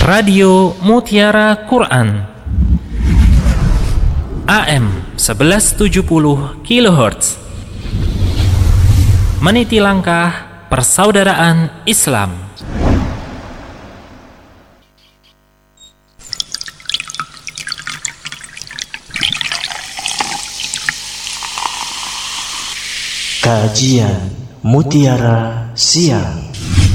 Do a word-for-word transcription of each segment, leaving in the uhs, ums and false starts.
Radio Mutiara Quran A M seribu tujuh puluh kilohertz, meniti langkah persaudaraan Islam. Kajian Mutiara Siang.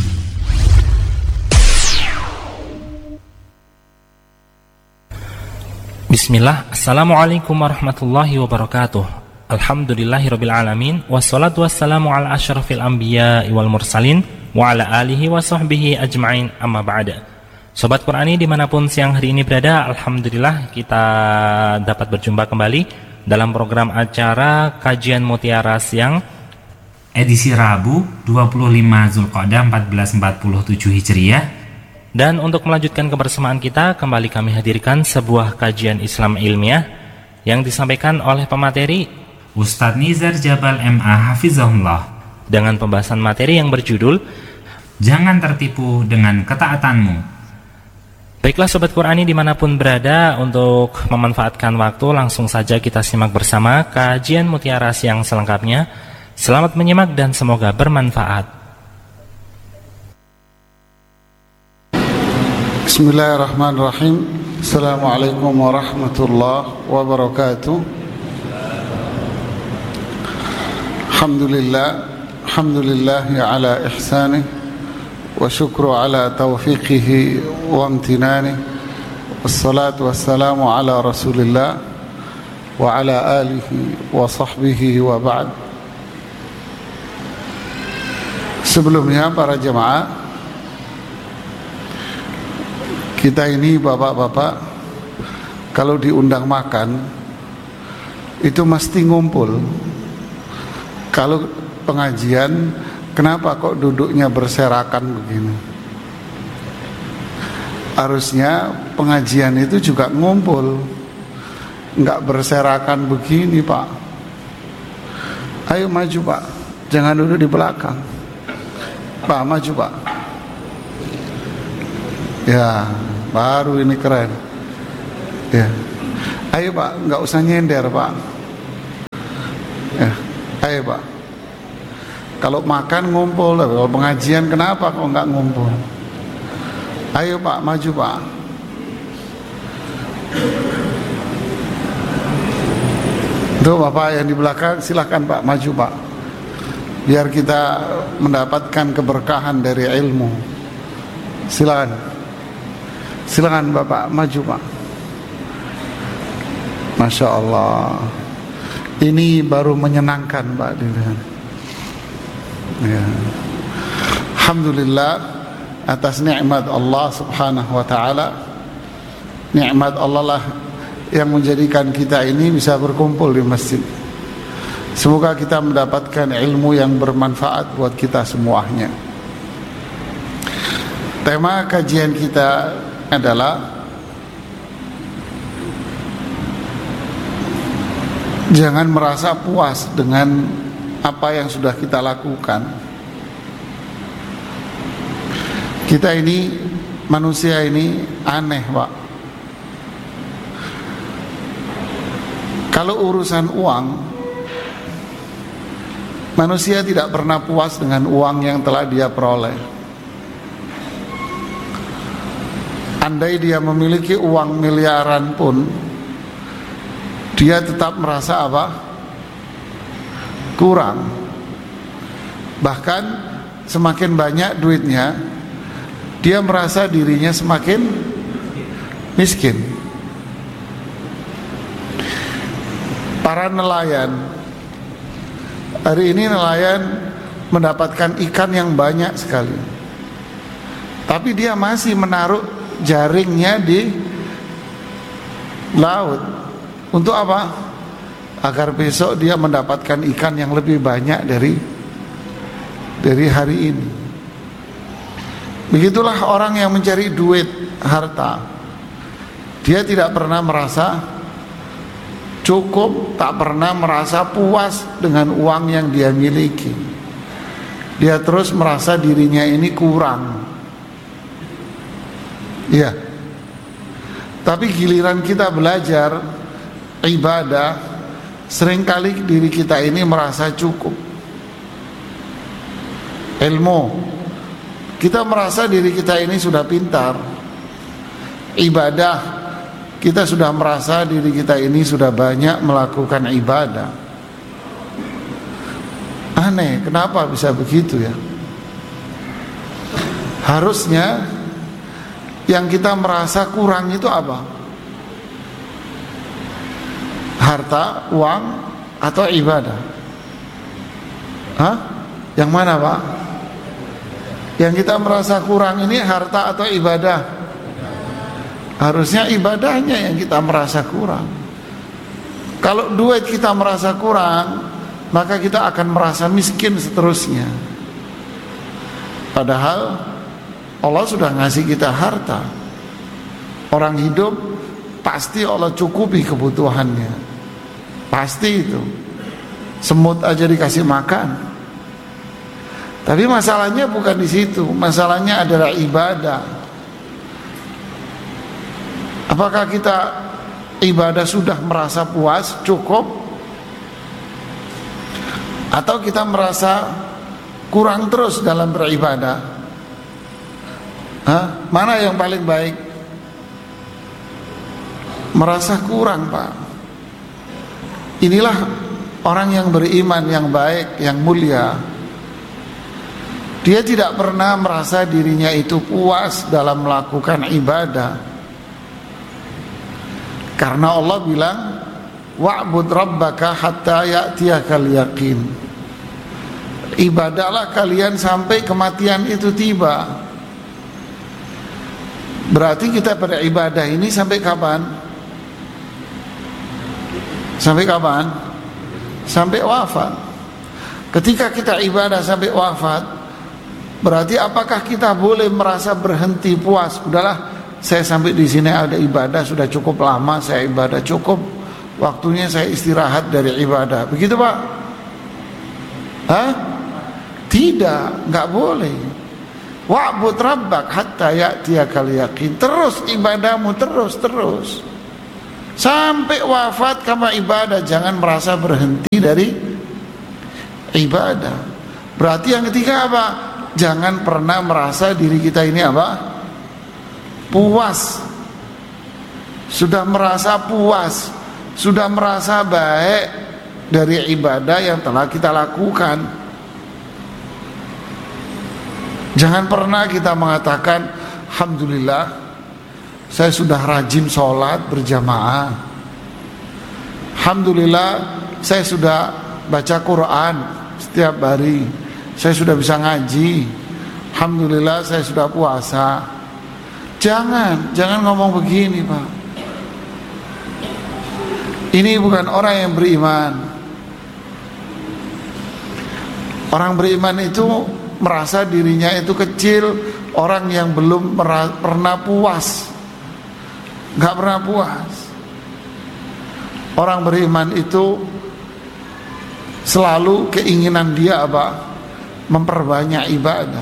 Bismillah, Assalamualaikum warahmatullahi wabarakatuh. Alhamdulillahirabbil alamin, wassalatu wassalamu ala asyrafil anbiya wal mursalin wa ala alihi wa sahbihi ajma'in, amma ba'da. Sobat Qurani dimanapun siang hari ini berada, alhamdulillah kita dapat berjumpa kembali dalam program acara Kajian Mutiara Siang edisi Rabu dua puluh lima Zulqa'dah seribu empat ratus empat puluh tujuh Hijriah. Dan untuk melanjutkan kebersamaan kita, kembali kami hadirkan sebuah kajian Islam ilmiah yang disampaikan oleh pemateri Ustadz Nizar Jabal M A Hafizahullah, dengan pembahasan materi yang berjudul Jangan tertipu dengan ketaatanmu. Baiklah Sobat Qurani dimanapun berada, untuk memanfaatkan waktu langsung saja kita simak bersama kajian Mutiara Siang selengkapnya. Selamat menyimak dan semoga bermanfaat. Bismillahirrahmanirrahim. Assalamualaikum warahmatullahi wabarakatuh. Alhamdulillah, alhamdulillahi ala ihsanih, wa syukru ala taufiqihi wa amtinanih, wassalatu wassalamu ala rasulillah wa ala alihi wa sahbihi wa ba'd. Sebelumnya para jemaah, kita ini bapak-bapak kalau diundang makan itu mesti ngumpul. Kalau pengajian, kenapa kok duduknya berserakan begini? Harusnya pengajian itu juga ngumpul, enggak berserakan begini, Pak. Ayo maju, Pak, jangan duduk di belakang. Pak, maju, Pak. Ya, baru ini keren. Ya, ayo Pak, nggak usah nyender Pak. Ya, ayo Pak. Kalau makan ngumpul, kalau pengajian kenapa kok nggak ngumpul? Ayo Pak, maju Pak. Tuh Bapak yang di belakang, silakan Pak, maju Pak. Biar kita mendapatkan keberkahan dari ilmu. Silakan. Silakan Bapak, maju Pak. Masya Allah, ini baru menyenangkan Pak. Ya. Alhamdulillah atas nikmat Allah subhanahu wa ta'ala. Nikmat Allah lah yang menjadikan kita ini bisa berkumpul di masjid. Semoga kita mendapatkan ilmu yang bermanfaat buat kita semuanya. Tema kajian kita adalah jangan merasa puas dengan apa yang sudah kita lakukan. Kita ini manusia ini aneh Pak. Kalau urusan uang, manusia tidak pernah puas dengan uang yang telah dia peroleh. Andai dia memiliki uang miliaran pun, dia tetap merasa apa? Kurang. Bahkan semakin banyak duitnya, dia merasa dirinya semakin miskin. Para nelayan, hari ini nelayan mendapatkan ikan yang banyak sekali, tapi dia masih menaruh jaringnya di laut. Untuk apa? Agar besok dia mendapatkan ikan yang lebih banyak dari dari hari ini. Begitulah orang yang mencari duit, harta. Dia tidak pernah merasa cukup, tak pernah merasa puas dengan uang yang dia miliki. Dia terus merasa dirinya ini kurang. Iya. Tapi giliran kita belajar ibadah, seringkali diri kita ini merasa cukup. Ilmu, kita merasa diri kita ini sudah pintar. Ibadah, kita sudah merasa diri kita ini sudah banyak melakukan ibadah. Aneh, kenapa bisa begitu ya? Harusnya yang kita merasa kurang itu apa? Harta, uang, atau ibadah? Hah? Yang mana, Pak? Yang kita merasa kurang ini harta atau ibadah? Harusnya ibadahnya yang kita merasa kurang. Kalau duit kita merasa kurang, maka kita akan merasa miskin seterusnya. Padahal Allah sudah ngasih kita harta. Orang hidup pasti Allah cukupi kebutuhannya. Pasti itu. Semut aja dikasih makan. Tapi masalahnya bukan di situ. Masalahnya adalah ibadah. Apakah kita ibadah sudah merasa puas, cukup? Atau kita merasa kurang terus dalam beribadah? Hah? Mana yang paling baik? Merasa kurang, Pak. Inilah orang yang beriman, yang baik, yang mulia. Dia tidak pernah merasa dirinya itu puas dalam melakukan ibadah. Karena Allah bilang, wa'bud rabbaka hatta ya'tiyakal yaqin. Ibadahlah kalian sampai kematian itu tiba. Berarti kita pada ibadah ini sampai kapan? Sampai kapan? Sampai wafat. Ketika kita ibadah sampai wafat, berarti apakah kita boleh merasa berhenti puas? Udahlah, saya sampai di sini ada ibadah sudah cukup lama, saya ibadah cukup, waktunya saya istirahat dari ibadah. Begitu, Pak? Hah? Tidak, nggak boleh. Wa'bud rabbak hatta ya'tiyakal yaqin. Terus ibadahmu terus terus sampai wafat kamu ibadah. Jangan merasa berhenti dari ibadah. Berarti yang ketiga apa? Jangan pernah merasa diri kita ini apa? Puas. Sudah merasa puas, sudah merasa baik dari ibadah yang telah kita lakukan. Jangan pernah kita mengatakan, alhamdulillah saya sudah rajin sholat berjamaah, alhamdulillah saya sudah baca Quran setiap hari, saya sudah bisa ngaji, alhamdulillah saya sudah puasa. Jangan, jangan ngomong begini, Pak. Ini bukan orang yang beriman. Orang beriman itu merasa dirinya itu kecil, orang yang belum pernah puas, nggak pernah puas. Orang beriman itu selalu keinginan dia apa? Memperbanyak ibadah.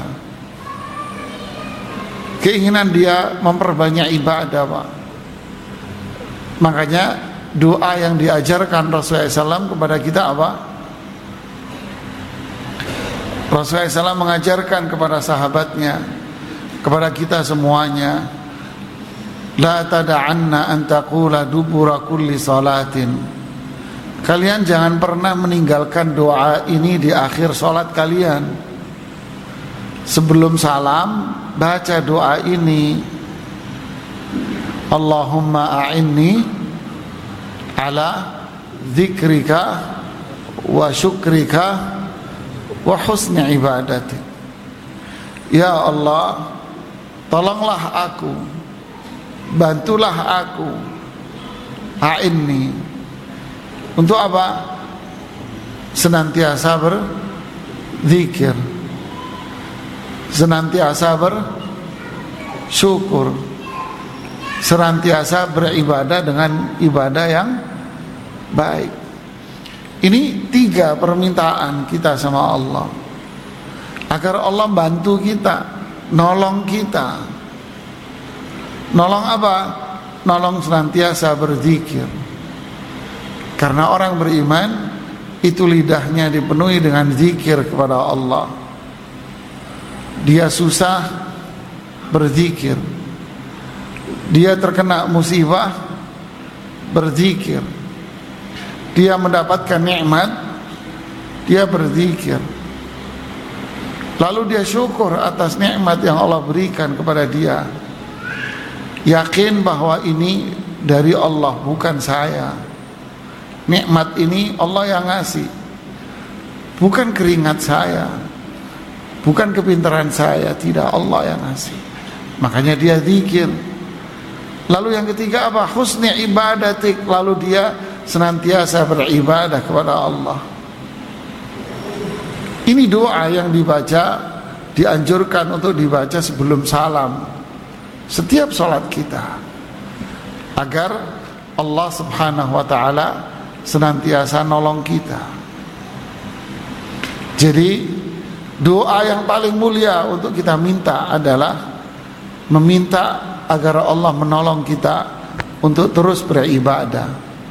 Keinginan dia memperbanyak ibadah, Pak. Makanya doa yang diajarkan Rasulullah shallallahu alaihi wasallam kepada kita apa? Rasulullah shallallahu alaihi wasallam mengajarkan kepada sahabatnya, kepada kita semuanya, la tada'anna an taqula dubura kulli salatin. Kalian jangan pernah meninggalkan doa ini di akhir salat kalian. Sebelum salam baca doa ini, Allahumma a'inni ala dzikrika wa syukrika wa husni ibadati. Ya Allah, tolonglah aku, bantulah aku, a'inni, untuk apa? Senantiasa berzikir, senantiasa bersyukur, senantiasa beribadah dengan ibadah yang baik. Ini tiga permintaan kita sama Allah, agar Allah bantu kita, nolong kita. Nolong apa? Nolong senantiasa berzikir. Karena orang beriman itu lidahnya dipenuhi dengan zikir kepada Allah. Dia susah berzikir, dia terkena musibah berzikir, dia mendapatkan nikmat dia berzikir, lalu dia syukur atas nikmat yang Allah berikan kepada dia, yakin bahwa ini dari Allah bukan saya. Nikmat ini Allah yang ngasih, bukan keringat saya, bukan kepintaran saya, tidak, Allah yang ngasih. Makanya dia zikir. Lalu yang ketiga apa? Husni ibadatik, lalu dia senantiasa beribadah kepada Allah. Ini doa yang dibaca, dianjurkan untuk dibaca sebelum salam setiap salat kita, agar Allah Subhanahu wa ta'ala senantiasa nolong kita. Jadi doa yang paling mulia untuk kita minta adalah meminta agar Allah menolong kita untuk terus beribadah.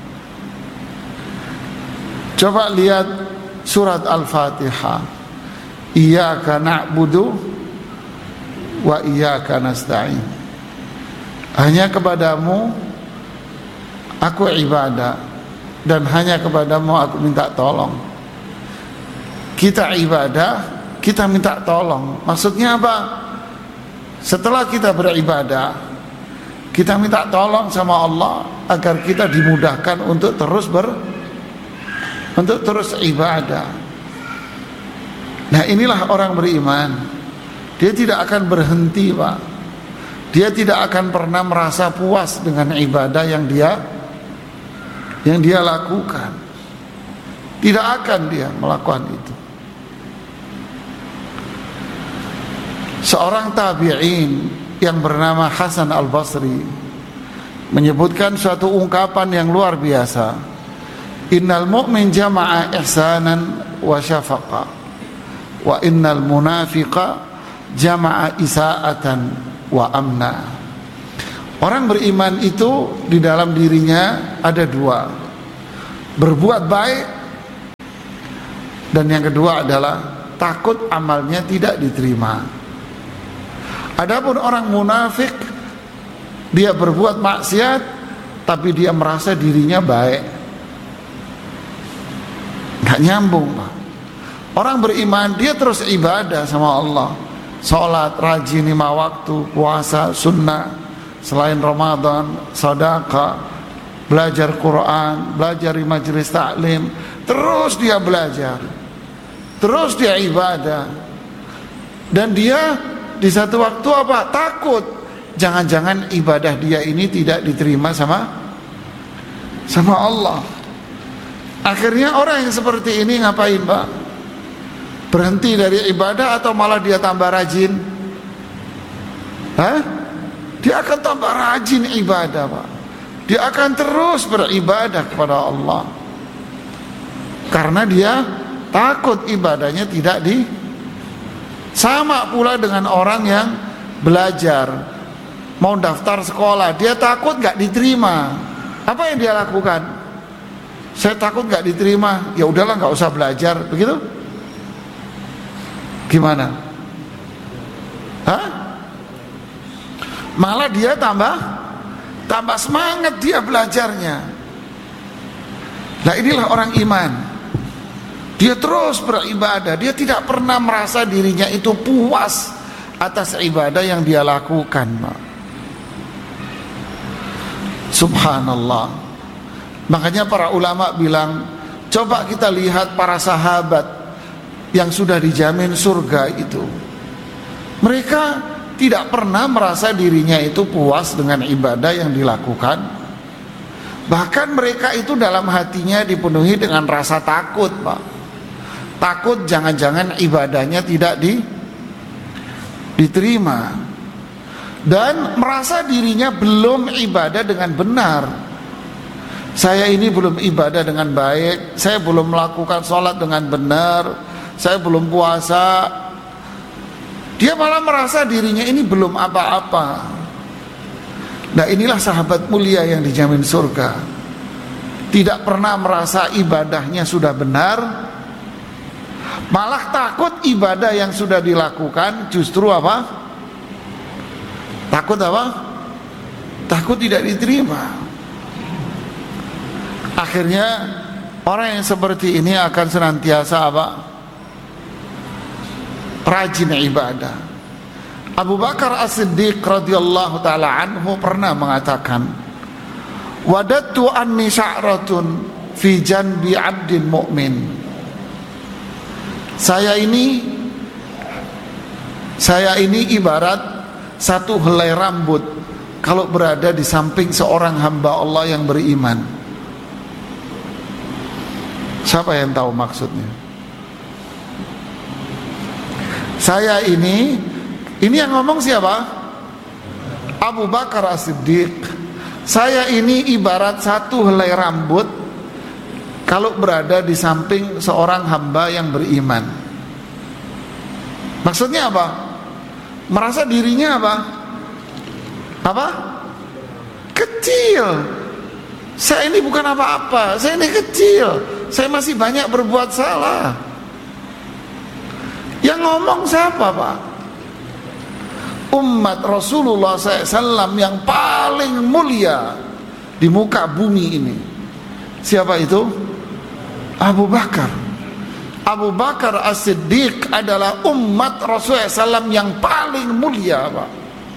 Coba lihat surat Al-Fatihah. Iyyaka na'budu wa iyyaka nasta'in. Hanya kepadamu aku ibadah, dan hanya kepadamu aku minta tolong. Kita ibadah, kita minta tolong. Maksudnya apa? Setelah kita beribadah, kita minta tolong sama Allah agar kita dimudahkan untuk terus ber untuk terus ibadah. Nah, inilah orang beriman. Dia tidak akan berhenti, Pak. Dia tidak akan pernah merasa puas dengan ibadah yang dia yang dia lakukan. Tidak akan dia melakukan itu. Seorang tabi'in yang bernama Hasan al-Basri menyebutkan suatu ungkapan yang luar biasa. Innal mu'min jama'a ihsanan wa syafaqa, wa innal munafiqa jama'a isa'atan wa amna. Orang beriman itu di dalam dirinya ada dua, berbuat baik, dan yang kedua adalah takut amalnya tidak diterima. Adapun orang munafik, dia berbuat maksiat tapi dia merasa dirinya baik. Gak nyambung, Pak. Orang beriman dia terus ibadah sama Allah, sholat, rajin lima waktu, puasa, sunnah, selain Ramadan, sedekah, belajar Quran, belajar di majelis taklim, terus dia belajar, terus dia ibadah, dan dia di satu waktu apa? Takut jangan-jangan ibadah dia ini tidak diterima sama sama Allah. Akhirnya orang yang seperti ini ngapain, Pak? Berhenti dari ibadah atau malah dia tambah rajin? Hah? Dia akan tambah rajin ibadah, Pak. Dia akan terus beribadah kepada Allah, karena dia takut ibadahnya tidak di. Sama pula dengan orang yang belajar, mau daftar sekolah, dia takut gak diterima. Apa yang dia lakukan? Saya takut gak diterima, ya udahlah gak usah belajar, begitu? Gimana? Hah? Malah dia tambah tambah semangat dia belajarnya. Nah, inilah orang iman. Dia terus beribadah, dia tidak pernah merasa dirinya itu puas atas ibadah yang dia lakukan, Pak. Subhanallah. Makanya para ulama bilang, coba kita lihat para sahabat yang sudah dijamin surga itu. Mereka tidak pernah merasa dirinya itu puas dengan ibadah yang dilakukan. Bahkan mereka itu dalam hatinya dipenuhi dengan rasa takut, Pak. Takut jangan-jangan ibadahnya tidak di, diterima, dan merasa dirinya belum ibadah dengan benar. Saya ini belum ibadah dengan baik, saya belum melakukan sholat dengan benar, saya belum puasa. Dia malah merasa dirinya ini belum apa-apa. Nah, inilah sahabat mulia yang dijamin surga. Tidak pernah merasa ibadahnya sudah benar, malah takut ibadah yang sudah dilakukan justru apa? Takut apa? Takut tidak diterima. Akhirnya orang yang seperti ini akan senantiasa apa? Rajin ibadah. Abu Bakar As-Siddiq radhiyallahu taala anhu pernah mengatakan, wadattu anni sya'ratun fi janbi 'abdin mu'min. Saya ini saya ini ibarat satu helai rambut kalau berada di samping seorang hamba Allah yang beriman. Siapa yang tahu maksudnya? Saya ini Ini yang ngomong siapa? Abu Bakar As-Siddiq. Saya ini ibarat satu helai rambut kalau berada di samping seorang hamba yang beriman. Maksudnya apa? Merasa dirinya apa? Apa? Kecil. Saya ini bukan apa-apa. Saya ini kecil. Saya masih banyak berbuat salah. Yang ngomong siapa, Pak? Umat Rasulullah shallallahu alaihi wasallam yang paling mulia di muka bumi ini. Siapa itu? Abu Bakar. Abu Bakar As-Siddiq adalah umat Rasulullah shallallahu alaihi wasallam yang paling mulia, Pak.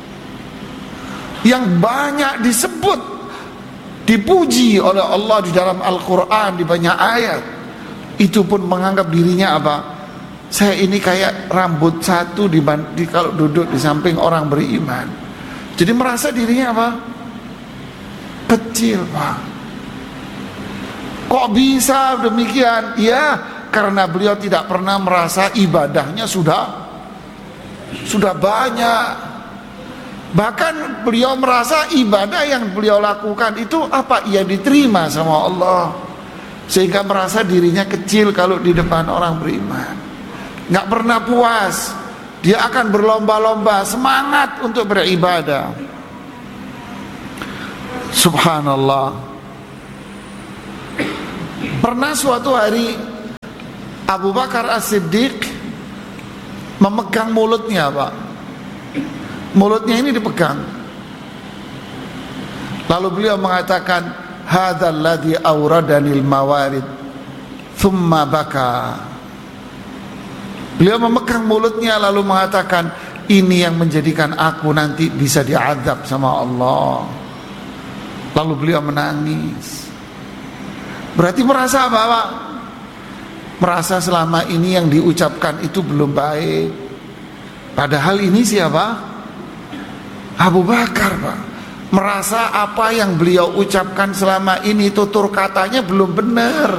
Yang banyak disebut, dipuji oleh Allah di dalam Al-Quran, di banyak ayat. Itu pun menganggap dirinya apa? Saya ini kayak rambut satu di, di kalau duduk di samping orang beriman. Jadi merasa dirinya apa? Kecil, Pak. Kok bisa demikian? Ya, karena beliau tidak pernah merasa ibadahnya sudah sudah banyak. Bahkan beliau merasa ibadah yang beliau lakukan itu apa? Ya diterima sama Allah. Sehingga merasa dirinya kecil kalau di depan orang beriman. Nggak pernah puas. Dia akan berlomba-lomba, semangat untuk beribadah. Subhanallah. Pernah suatu hari Abu Bakar As-Siddiq memegang mulutnya, Pak. Mulutnya ini dipegang. Lalu beliau mengatakan, hadzal ladzi awradanil mawarid thumma baka. Beliau memegang mulutnya lalu mengatakan, ini yang menjadikan aku nanti bisa diazab sama Allah. Lalu beliau menangis. Berarti merasa apa, Pak? Merasa selama ini yang diucapkan itu belum baik. Padahal ini siapa? Abu Bakar, Pak. Merasa apa yang beliau ucapkan selama ini, tutur katanya belum benar.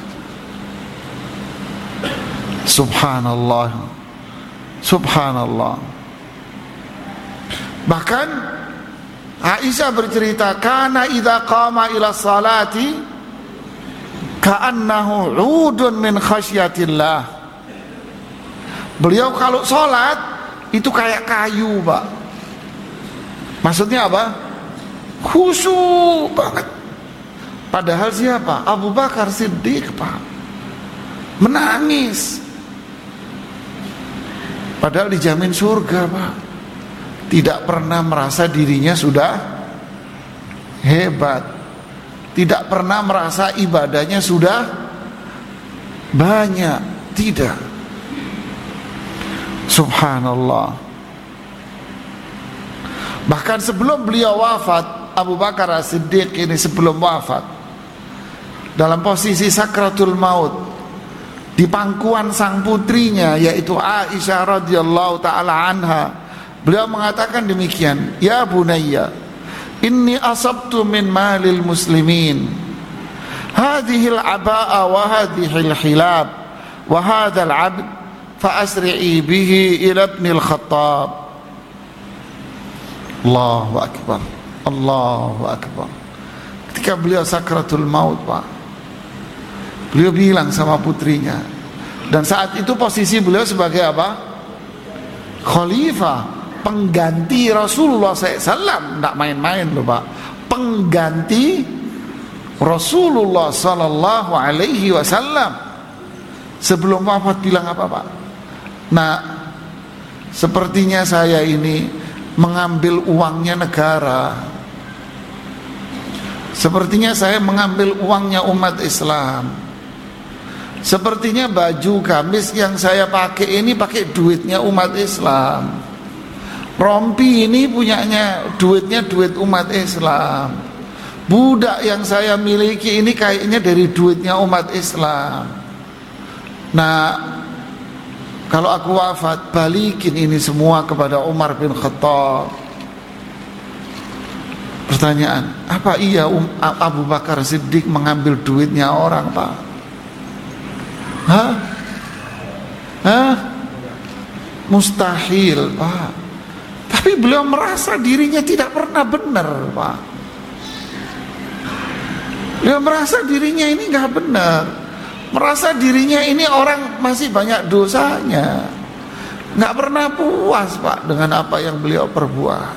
Subhanallah. Subhanallah. Bahkan Aisyah bercerita, kana idza qama ila salati ka'annahu 'udun min khasyatillah. Beliau kalau sholat itu kayak kayu, Pak. Maksudnya apa? Khusyuk banget. Padahal siapa? Abu Bakar Siddiq, Pak. Menangis. Padahal dijamin surga, Pak. Tidak pernah merasa dirinya sudah hebat. Tidak pernah merasa ibadahnya sudah banyak. Tidak. Subhanallah. Bahkan sebelum beliau wafat, Abu Bakar As-Siddiq ini sebelum wafat, dalam posisi sakratul maut, di pangkuan sang putrinya yaitu Aisyah radhiyallahu taala anha, beliau mengatakan demikian, ya bunayya, inni asabtu min malil muslimin hadhil aba'a wa hadhil hilab wa hadzal 'abd fa asri'i bihi ila ibnil Khattab. Allahu akbar. Allahu akbar. Ketika beliau sakratul maut, Pak, beliau bilang sama putrinya, dan saat itu posisi beliau sebagai apa? Khalifah, pengganti Rasulullah shallallahu alaihi wasallam, tidak main-main loh Pak, pengganti Rasulullah Sallallahu Alaihi Wasallam. Sebelum wafat bilang apa Pak? Nah, sepertinya saya ini mengambil uangnya negara, sepertinya saya mengambil uangnya umat Islam, sepertinya baju gamis yang saya pakai ini pakai duitnya umat Islam, rompi ini punyanya duitnya duit umat Islam, budak yang saya miliki ini kayaknya dari duitnya umat Islam. Nah, kalau aku wafat, balikin ini semua kepada Umar bin Khattab. Pertanyaan, apa iya um, Abu Bakar Siddiq mengambil duitnya orang Pak? Hah? Hah? Mustahil Pak. Tapi beliau merasa dirinya tidak pernah benar Pak. Dia merasa dirinya ini nggak benar, merasa dirinya ini orang masih banyak dosanya, nggak pernah puas Pak dengan apa yang beliau perbuat.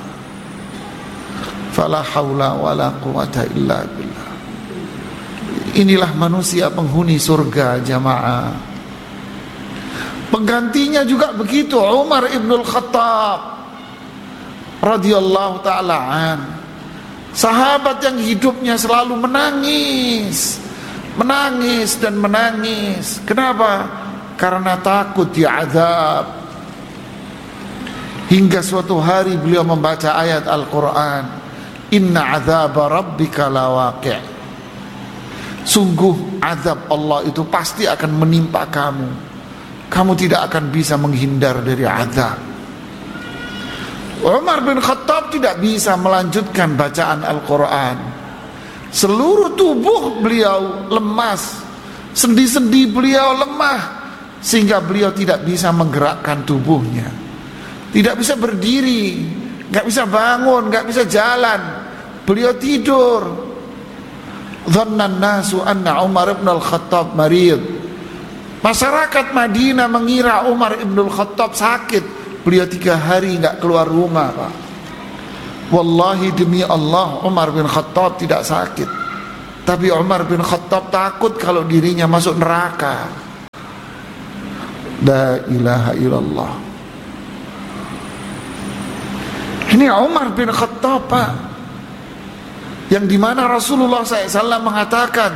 Fala haula wala quwata illa billah. Inilah manusia penghuni surga jamaah. Penggantinya juga begitu, Umar ibnul Khattab radhiyallahu taala an. Sahabat yang hidupnya selalu menangis, menangis dan menangis. Kenapa? Karena takut diazab. Hingga suatu hari beliau membaca ayat Al-Quran, Inna azaba rabbika lawaqi'. Sungguh azab Allah itu pasti akan menimpa kamu. Kamu tidak akan bisa menghindar dari azab. Umar bin Khattab tidak bisa melanjutkan bacaan Al-Quran. Seluruh tubuh beliau lemas, sendi-sendi beliau lemah, sehingga beliau tidak bisa menggerakkan tubuhnya, tidak bisa berdiri, gak bisa bangun, gak bisa jalan. Beliau tidur. Dhannan nasu anna Umar bin Al-Khattab marid. Masyarakat Madinah mengira Umar bin Al-Khattab sakit. Beliau tiga hari nggak keluar rumah Pak. Wallahi demi Allah, Umar bin Khattab tidak sakit, tapi Umar bin Khattab takut kalau dirinya masuk neraka. La ilaha illallah. Ini Umar bin Khattab Pak, yang dimana Rasulullah shallallahu alaihi wasallam mengatakan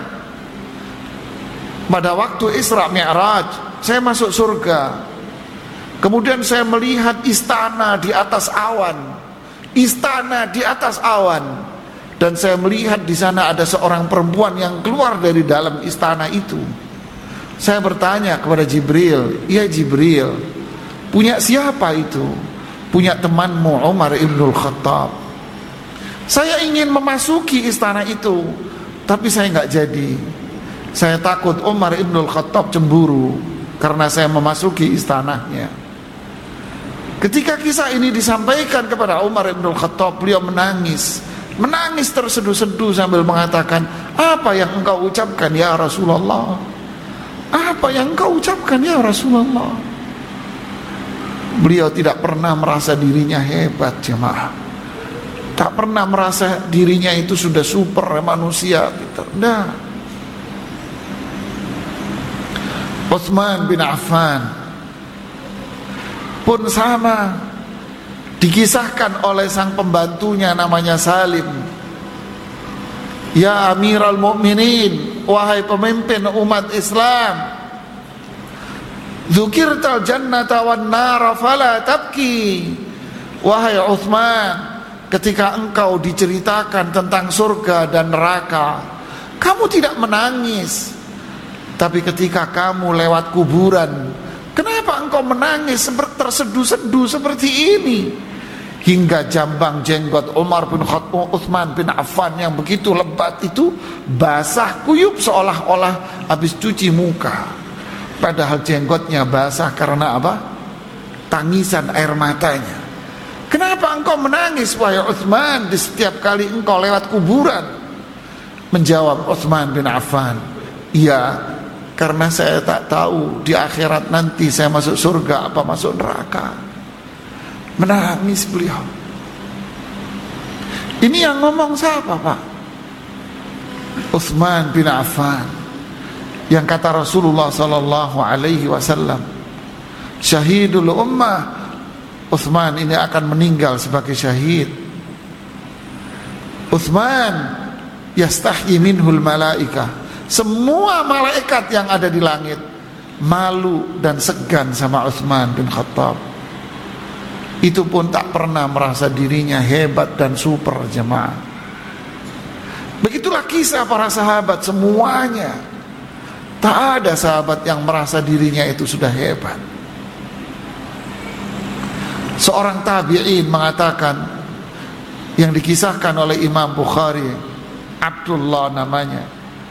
pada waktu Isra Mi'raj, saya masuk surga. Kemudian saya melihat istana di atas awan, istana di atas awan, dan saya melihat di sana ada seorang perempuan yang keluar dari dalam istana itu. Saya bertanya kepada Jibril, ya Jibril, punya siapa itu? Punya temanmu Umar ibnul Khattab. Saya ingin memasuki istana itu, tapi saya nggak jadi. Saya takut Umar ibnul Khattab cemburu karena saya memasuki istananya. Ketika kisah ini disampaikan kepada Umar ibn Khattab, beliau menangis, menangis terseduh-seduh sambil mengatakan, apa yang engkau ucapkan ya Rasulullah? Apa yang engkau ucapkan ya Rasulullah? Beliau tidak pernah merasa dirinya hebat jemaah, tak pernah merasa dirinya itu sudah super manusia gitu. Nah, Utsman bin Affan pun sama, dikisahkan oleh sang pembantunya namanya Salim. Ya Amiral Mukminin, wahai pemimpin umat Islam, dzukirtal jannata wan nara fala tabki. Wahai Utsman, ketika engkau diceritakan tentang surga dan neraka, kamu tidak menangis. Tapi ketika kamu lewat kuburan, kenapa engkau menangis seperti terseduh-seduh seperti ini? Hingga jambang jenggot Umar bin Khattab, Utsman bin Affan yang begitu lebat itu basah kuyup seolah-olah habis cuci muka. Padahal jenggotnya basah karena apa? Tangisan air matanya. Kenapa engkau menangis wahai Utsman di setiap kali engkau lewat kuburan? Menjawab Utsman bin Affan, iya, karena saya tak tahu di akhirat nanti saya masuk surga apa masuk neraka. Menangis beliau. Ini yang ngomong siapa, Pak? Utsman bin Affan, yang kata Rasulullah sallallahu alaihi wasallam, syahidul ummah, Utsman ini akan meninggal sebagai syahid. Utsman yastahyi minhul malaikah, semua malaikat yang ada di langit malu dan segan sama Utsman bin Khattab. Itu pun tak pernah merasa dirinya hebat dan super, jemaah. Begitulah kisah para sahabat semuanya. Tak ada sahabat yang merasa dirinya itu sudah hebat. Seorang tabi'in mengatakan, yang dikisahkan oleh Imam Bukhari, Abdullah namanya,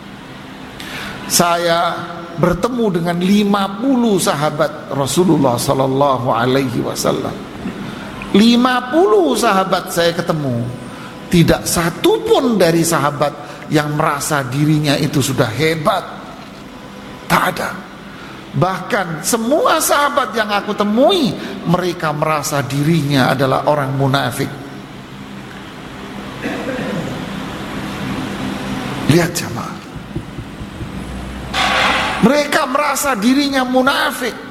saya bertemu dengan lima puluh sahabat Rasulullah sallallahu alaihi wasallam. lima puluh sahabat saya ketemu, tidak satu pun dari sahabat yang merasa dirinya itu sudah hebat. Tak ada. Bahkan semua sahabat yang aku temui, mereka merasa dirinya adalah orang munafik. Lihat jemaah, mereka merasa dirinya munafik.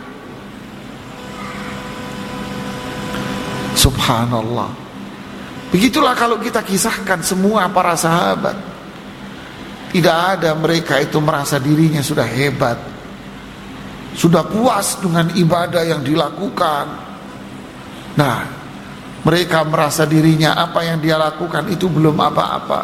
Subhanallah. Begitulah kalau kita kisahkan semua para sahabat. Tidak ada mereka itu merasa dirinya sudah hebat, sudah puas dengan ibadah yang dilakukan. Nah, mereka merasa dirinya apa yang dia lakukan itu belum apa-apa.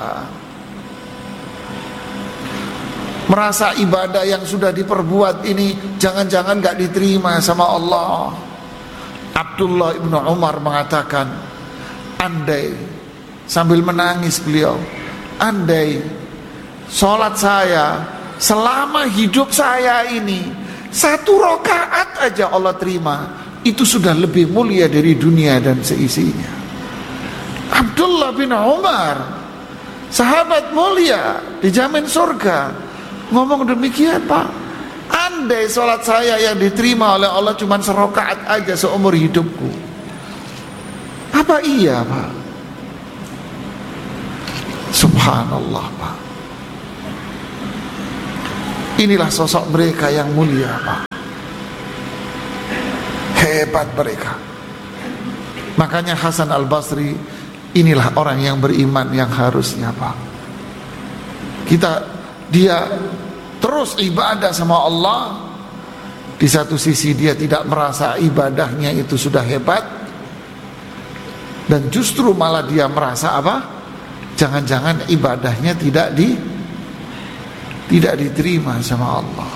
Merasa ibadah yang sudah diperbuat ini jangan-jangan gak diterima sama Allah. Abdullah ibn Umar mengatakan, andai, sambil menangis beliau, andai sholat saya selama hidup saya ini satu rakaat aja Allah terima, itu sudah lebih mulia dari dunia dan seisinya. Abdullah bin Umar, sahabat mulia, dijamin surga, ngomong demikian, Pak. Andai sholat saya yang diterima oleh Allah cuma serakaat aja seumur hidupku, apa iya, Pak? Subhanallah, Pak. Inilah sosok mereka yang mulia, Pak. Hebat mereka. Makanya Hasan al-Basri, inilah orang yang beriman yang harusnya, Pak. Kita, dia terus ibadah sama Allah, di satu sisi dia tidak merasa ibadahnya itu sudah hebat, dan justru malah dia merasa apa? Jangan-jangan ibadahnya tidak di tidak diterima sama Allah.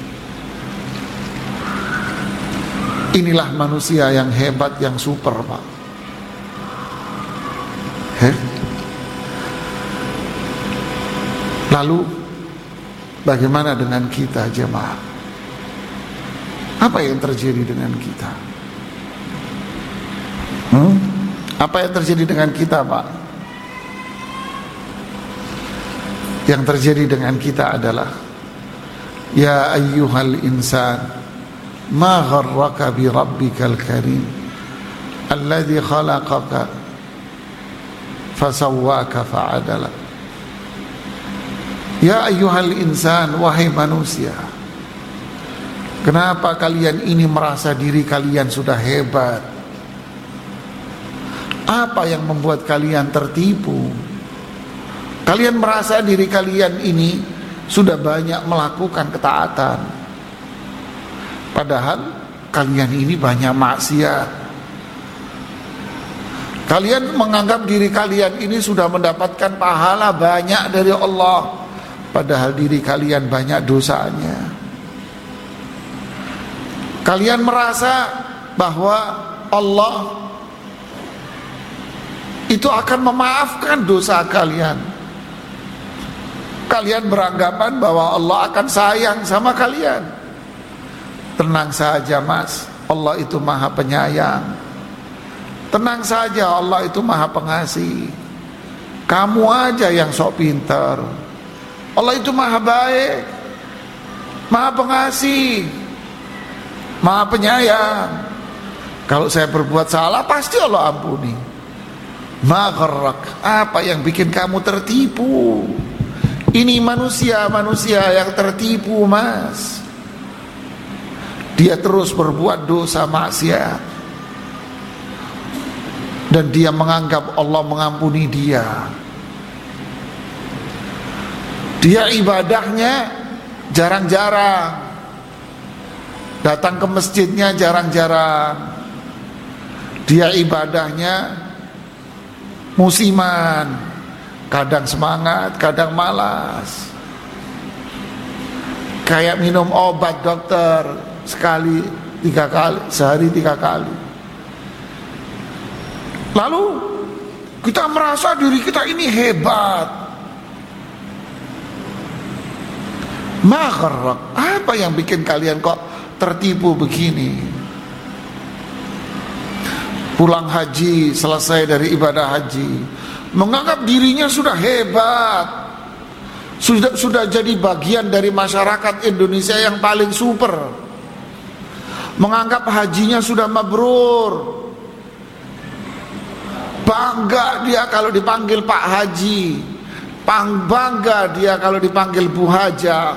Inilah manusia yang hebat, yang super, Pak. He? Lalu bagaimana dengan kita, jemaah? Apa yang terjadi dengan kita? Hmm? Apa yang terjadi dengan kita, Pak? Yang terjadi dengan kita adalah, ya ayyuhal insan, ma gharraka bi rabbikal karim, alladhi khalaqaka fasawwaka fa'adala. Ya ayyuhal insan, wahai manusia, kenapa kalian ini merasa diri kalian sudah hebat? Apa yang membuat kalian tertipu? Kalian merasa diri kalian ini sudah banyak melakukan ketaatan, padahal kalian ini banyak maksiat. Kalian menganggap diri kalian ini sudah mendapatkan pahala banyak dari Allah, padahal diri kalian banyak dosanya. Kalian merasa bahwa Allah itu akan memaafkan dosa kalian. Kalian beranggapan bahwa Allah akan sayang sama kalian. Tenang saja, Mas, Allah itu maha penyayang. Tenang saja, Allah itu maha pengasih. Kamu aja yang sok pintar. Allah itu maha baik, maha pengasih, maha penyayang. Kalau saya berbuat salah pasti Allah ampuni. Ma gharrak, apa yang bikin kamu tertipu? Ini manusia-manusia yang tertipu, Mas. Dia terus berbuat dosa maksiat dan dia menganggap Allah mengampuni dia. Dia ibadahnya jarang-jarang, datang ke masjidnya jarang-jarang. Dia ibadahnya musiman, kadang semangat, kadang malas. Kayak minum obat dokter, sekali, tiga kali, sehari tiga kali. Lalu kita merasa diri kita ini hebat. Ma gharrak, apa yang bikin kalian kok tertipu begini? Pulang haji, selesai dari ibadah haji, menganggap dirinya sudah hebat, sudah sudah jadi bagian dari masyarakat Indonesia yang paling super, menganggap hajinya sudah mabrur, bangga dia kalau dipanggil Pak Haji, bangga dia kalau dipanggil Bu Haja.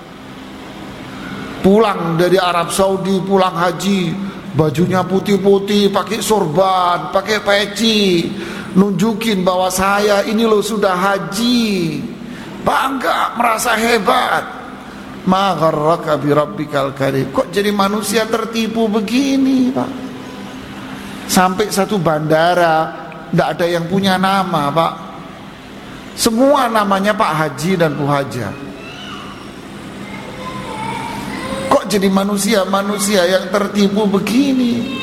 Pulang dari Arab Saudi, pulang haji, bajunya putih-putih, pakai sorban, pakai peci, nunjukin bahwa saya ini loh sudah haji, bangga, merasa hebat. Ma gharraka bi rabbikal karim. Kok jadi manusia tertipu begini, Pak? Sampai satu bandara tidak ada yang punya nama, Pak. Semua namanya Pak Haji dan Bu Haja. Kok jadi manusia-manusia yang tertipu begini?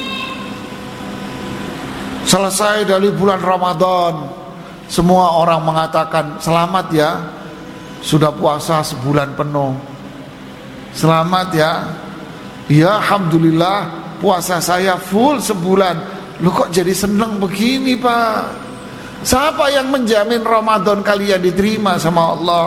Selesai dari bulan Ramadan, semua orang mengatakan selamat ya, sudah puasa sebulan penuh. Selamat ya. Ya alhamdulillah, puasa saya full sebulan. Lu kok jadi seneng begini, Pak? Siapa yang menjamin Ramadan kalian diterima sama Allah?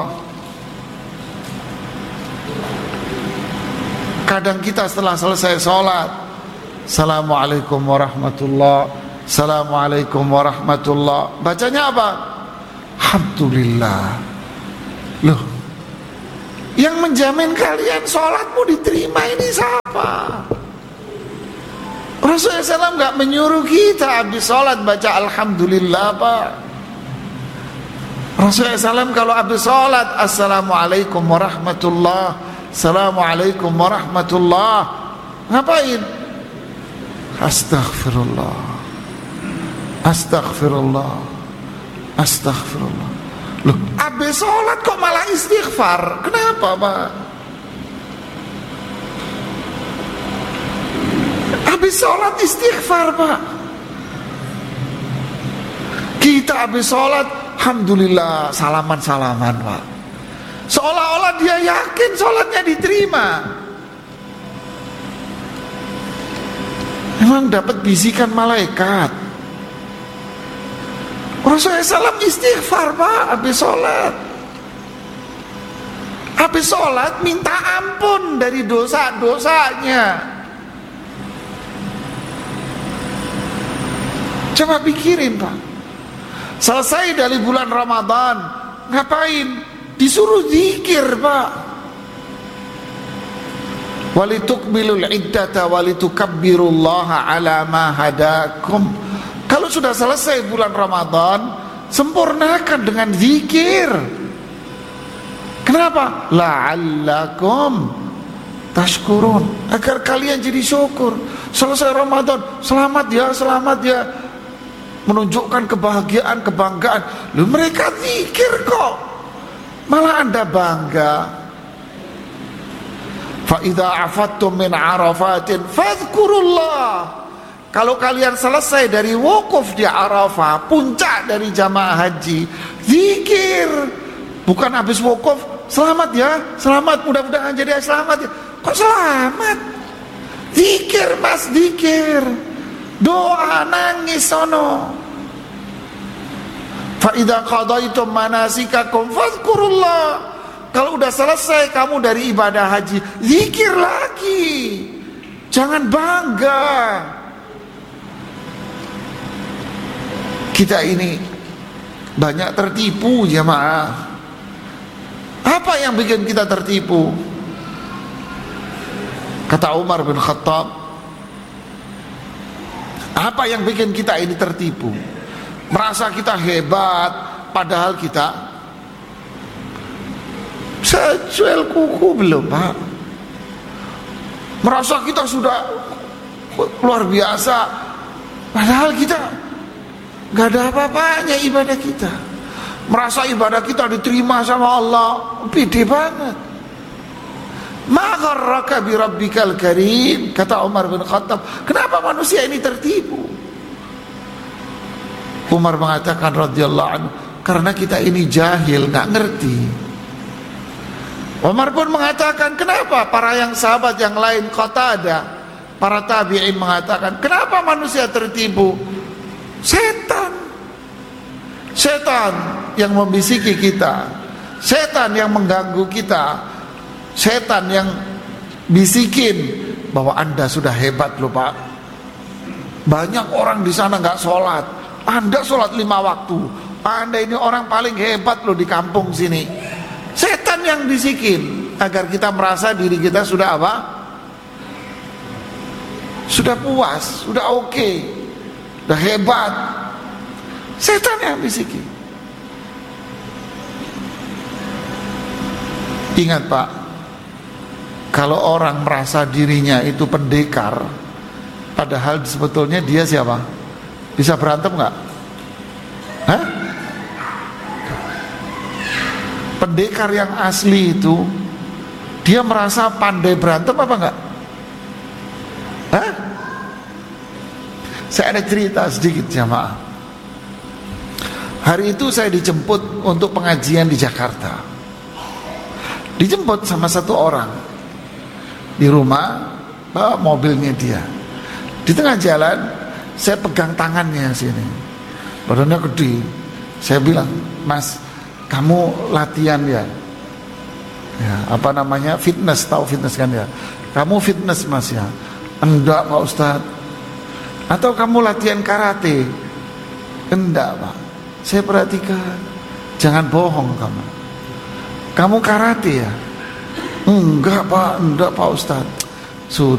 Kadang kita setelah selesai sholat, Assalamualaikum warahmatullah, Assalamualaikum warahmatullah, bacanya apa? Alhamdulillah. Loh, yang menjamin kalian sholatmu diterima ini siapa? Rasulullah shallallahu alaihi wasallam gak menyuruh kita habis sholat baca Alhamdulillah, Pak. Rasulullah shallallahu alaihi wasallam kalau habis sholat, Assalamualaikum warahmatullah, Assalamualaikum warahmatullah, ngapain? Astaghfirullah, Astaghfirullah, Astaghfirullah. Loh, habis sholat kok malah istighfar? Kenapa, Pak? Habis sholat istighfar, Pak. Kita habis sholat, alhamdulillah, salaman-salaman, Pak. Seolah-olah dia yakin sholatnya diterima. Memang dapat bisikan malaikat. Rasulullah shallallahu alaihi wasallam istighfar, Pak, habis sholat. Habis sholat minta ampun dari dosa-dosanya. Coba pikirin, Pak. Selesai dari bulan Ramadan, ngapain? Disuruh zikir, Pak. Walitukmilul iddata walitukabbirullaha ala ma hadakum. Kalau sudah selesai bulan Ramadan, sempurnakan dengan zikir. Kenapa? La'allakum tashkurun, agar kalian jadi syukur. Selesai Ramadan, selamat ya, selamat ya, menunjukkan kebahagiaan, kebanggaan. Loh, mereka zikir kok, malah Anda bangga. Fa idza afattum min arafatin fadhkurullah. Kalau kalian selesai dari wukuf di Arafah, puncak dari jamaah haji, zikir. Bukan habis wukuf, selamat ya, selamat, mudah-mudahan jadi selamat ya. Kok selamat? Zikir, Mas, zikir. Doa, nangis sono. Fa idza qadaitum manasikakum fadhkurullah. Kalau udah selesai kamu dari ibadah haji, zikir lagi. Jangan bangga. kita ini banyak tertipu jamaah. Apa yang bikin kita tertipu? Kata Umar bin Khattab, apa yang bikin kita ini tertipu? Merasa kita hebat, padahal kita sejual kuku belum, Pak. Merasa kita sudah luar biasa, padahal kita gak ada apa-apanya ibadah kita. Merasa ibadah kita diterima sama Allah, pede banget. Ma gharraka bi rabbikal karim, kata Umar bin Khattab. Kenapa manusia ini tertipu? Umar mengatakan radhiyallahu anhu, karena kita ini jahil, gak ngerti. Umar pun mengatakan, kenapa para yang sahabat yang lain, Qatadah, para tabi'in mengatakan, kenapa manusia tertipu? Setan. Setan yang membisiki kita, setan yang mengganggu kita, setan yang bisikin bahwa Anda sudah hebat loh Pak. Banyak orang di sana nggak sholat, Anda sholat lima waktu, Anda ini orang paling hebat loh di kampung sini. Setan yang bisikin agar kita merasa diri kita sudah apa? Sudah puas, sudah oke, okay, sudah hebat. Setan yang bisikin. Ingat Pak, kalau orang merasa dirinya itu pendekar, padahal sebetulnya dia siapa? Bisa berantem nggak? Hah? Pendekar yang asli itu, dia merasa pandai berantem apa enggak? Hah? Saya ada cerita sedikit jamaah. Hari itu saya dijemput untuk pengajian di Jakarta. Dijemput sama satu orang di rumah, bawa mobilnya dia. Di tengah jalan, saya pegang tangannya sini. Badannya gede. Saya bilang, Mas, kamu latihan ya? Ya, apa namanya? Fitness, tahu fitness kan ya? Kamu fitness Mas ya? Enggak Pak Ustadz. Atau kamu latihan karate? Enggak Pak. Saya perhatikan, jangan bohong kamu. Kamu karate ya? Enggak Pak, enggak Pak Ustadz. Sudah